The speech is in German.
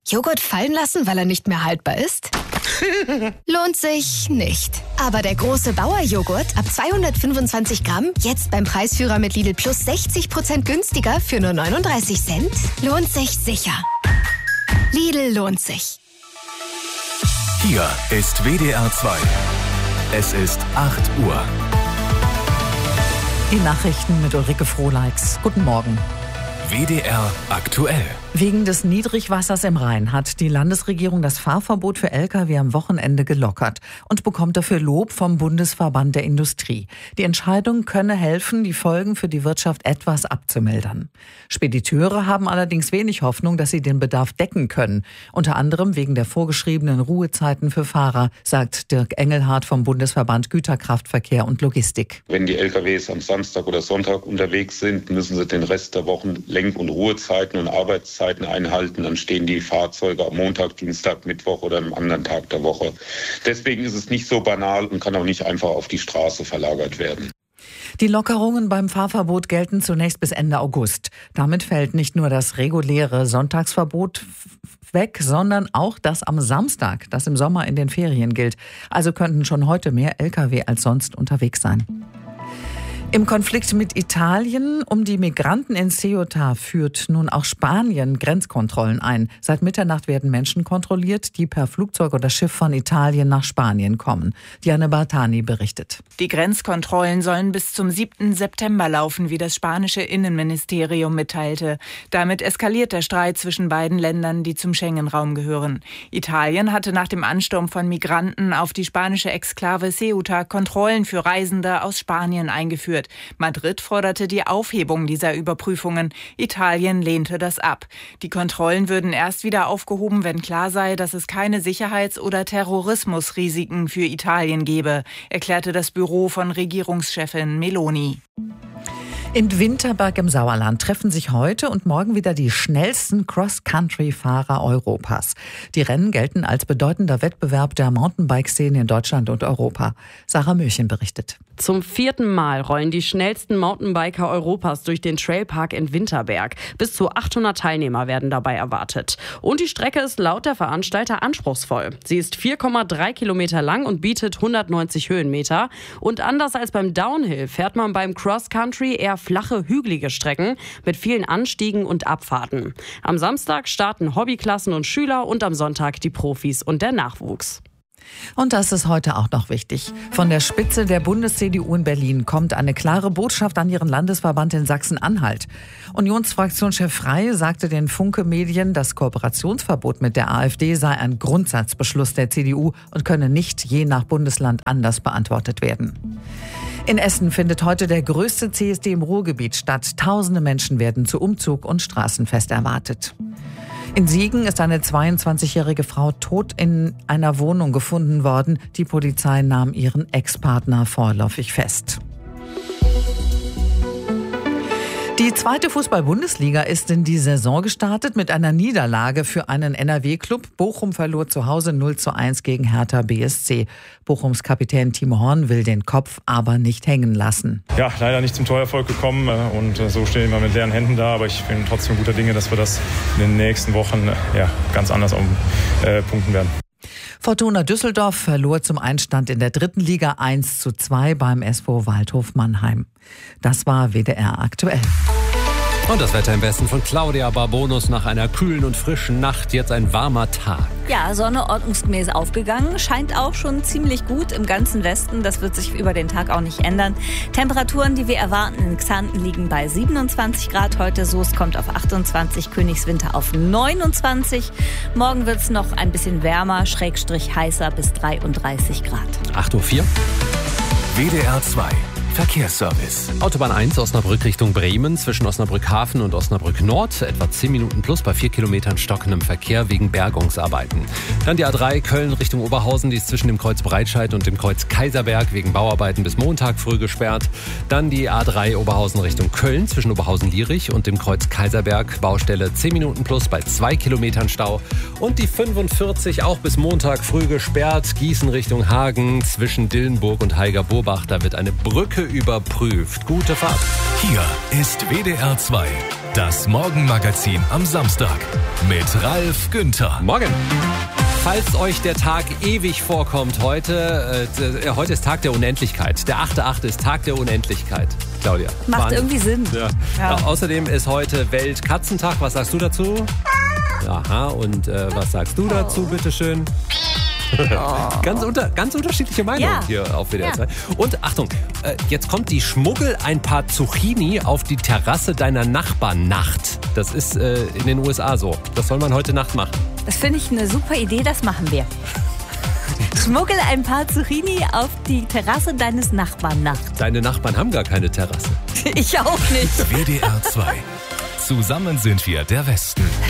Joghurt fallen lassen, weil er nicht mehr haltbar ist? Lohnt sich nicht. Aber der große Bauer-Joghurt ab 225 Gramm, jetzt beim Preisführer mit Lidl Plus 60% günstiger für nur 39 Cent, lohnt sich sicher. Lidl lohnt sich. Hier ist WDR 2. Es ist 8 Uhr. Die Nachrichten mit Ulrike Frohleix. Guten Morgen. WDR aktuell. Wegen des Niedrigwassers im Rhein hat die Landesregierung das Fahrverbot für Lkw am Wochenende gelockert und bekommt dafür Lob vom Bundesverband der Industrie. Die Entscheidung könne helfen, die Folgen für die Wirtschaft etwas abzumildern. Spediteure haben allerdings wenig Hoffnung, dass sie den Bedarf decken können. Unter anderem wegen der vorgeschriebenen Ruhezeiten für Fahrer, sagt Dirk Engelhardt vom Bundesverband Güterkraftverkehr und Logistik. Wenn die Lkws am Samstag oder Sonntag unterwegs sind, müssen sie den Rest der Wochen Lenk- und Ruhezeiten und Arbeitszeiten einhalten, dann stehen die Fahrzeuge am Montag, Dienstag, Mittwoch oder am anderen Tag der Woche. Deswegen ist es nicht so banal und kann auch nicht einfach auf die Straße verlagert werden. Die Lockerungen beim Fahrverbot gelten zunächst bis Ende August. Damit fällt nicht nur das reguläre Sonntagsverbot weg, sondern auch das am Samstag, das im Sommer in den Ferien gilt. Also könnten schon heute mehr Lkw als sonst unterwegs sein. Im Konflikt mit Italien um die Migranten in Ceuta führt nun auch Spanien Grenzkontrollen ein. Seit Mitternacht werden Menschen kontrolliert, die per Flugzeug oder Schiff von Italien nach Spanien kommen. Diane Bartani berichtet. Die Grenzkontrollen sollen bis zum 7. September laufen, wie das spanische Innenministerium mitteilte. Damit eskaliert der Streit zwischen beiden Ländern, die zum Schengen-Raum gehören. Italien hatte nach dem Ansturm von Migranten auf die spanische Exklave Ceuta Kontrollen für Reisende aus Spanien eingeführt. Madrid forderte die Aufhebung dieser Überprüfungen. Italien lehnte das ab. Die Kontrollen würden erst wieder aufgehoben, wenn klar sei, dass es keine Sicherheits- oder Terrorismusrisiken für Italien gebe, erklärte das Büro von Regierungschefin Meloni. In Winterberg im Sauerland treffen sich heute und morgen wieder die schnellsten Cross-Country-Fahrer Europas. Die Rennen gelten als bedeutender Wettbewerb der Mountainbike-Szene in Deutschland und Europa. Sarah Möchen berichtet. Zum 4. Mal rollen die schnellsten Mountainbiker Europas durch den Trailpark in Winterberg. Bis zu 800 Teilnehmer werden dabei erwartet. Und die Strecke ist laut der Veranstalter anspruchsvoll. Sie ist 4,3 Kilometer lang und bietet 190 Höhenmeter. Und anders als beim Downhill fährt man beim Cross-Country eher flache, hügelige Strecken mit vielen Anstiegen und Abfahrten. Am Samstag starten Hobbyklassen und Schüler und am Sonntag die Profis und der Nachwuchs. Und das ist heute auch noch wichtig. Von der Spitze der Bundes-CDU in Berlin kommt eine klare Botschaft an ihren Landesverband in Sachsen-Anhalt. Unionsfraktionschef Frey sagte den Funke-Medien, das Kooperationsverbot mit der AfD sei ein Grundsatzbeschluss der CDU und könne nicht je nach Bundesland anders beantwortet werden. In Essen findet heute der größte CSD im Ruhrgebiet statt. Tausende Menschen werden zu Umzug und Straßenfest erwartet. In Siegen ist eine 22-jährige Frau tot in einer Wohnung gefunden worden. Die Polizei nahm ihren Ex-Partner vorläufig fest. Die zweite Fußball-Bundesliga ist in die Saison gestartet mit einer Niederlage für einen NRW-Club. Bochum verlor zu Hause 0:1 gegen Hertha BSC. Bochums Kapitän Timo Horn will den Kopf aber nicht hängen lassen. Ja, leider nicht zum Torerfolg gekommen und so stehen wir mit leeren Händen da. Aber ich bin trotzdem guter Dinge, dass wir das in den nächsten Wochen ganz anders punkten werden. Fortuna Düsseldorf verlor zum Einstand in der 3. Liga 1:2 beim SV Waldhof Mannheim. Das war WDR aktuell. Und das Wetter im Westen von Claudia Barbonus nach einer kühlen und frischen Nacht. Jetzt ein warmer Tag. Ja, Sonne ordnungsgemäß aufgegangen. Scheint auch schon ziemlich gut im ganzen Westen. Das wird sich über den Tag auch nicht ändern. Temperaturen, die wir erwarten in Xanten, liegen bei 27 Grad heute. Soest kommt auf 28, Königswinter auf 29. Morgen wird es noch ein bisschen wärmer, / heißer bis 33 Grad. 8:04 Uhr. WDR 2. Verkehrsservice. Autobahn 1 Osnabrück Richtung Bremen zwischen Osnabrück Hafen und Osnabrück Nord. Etwa 10 Minuten plus bei 4 Kilometern stockendem Verkehr wegen Bergungsarbeiten. Dann die A3 Köln Richtung Oberhausen. Die ist zwischen dem Kreuz Breitscheid und dem Kreuz Kaiserberg wegen Bauarbeiten bis Montag früh gesperrt. Dann die A3 Oberhausen Richtung Köln zwischen Oberhausen-Lierich und dem Kreuz Kaiserberg. Baustelle 10 Minuten plus bei 2 Kilometern Stau. Und die 45 auch bis Montag früh gesperrt. Gießen Richtung Hagen zwischen Dillenburg und Heiger-Burbach. Da wird eine Brücke überprüft. Gute Fahrt. Hier ist WDR 2, das Morgenmagazin am Samstag mit Ralf Günther. Morgen. Falls euch der Tag ewig vorkommt heute ist Tag der Unendlichkeit. Der 8.8. ist Tag der Unendlichkeit. Claudia. Macht irgendwie Sinn. Ja. Außerdem ist heute Weltkatzentag. Was sagst du dazu? Aha, und was sagst du dazu, bitteschön? Ganz unterschiedliche Meinungen hier auf WDR 2. Und Achtung, jetzt kommt die Schmuggel ein paar Zucchini auf die Terrasse deiner Nachbarnacht. Das ist in den USA so. Das soll man heute Nacht machen. Das finde ich eine super Idee, das machen wir. Schmuggel ein paar Zucchini auf die Terrasse deines Nachbarn Nacht. Deine Nachbarn haben gar keine Terrasse. Ich auch nicht. WDR 2. Zusammen sind wir der Westen.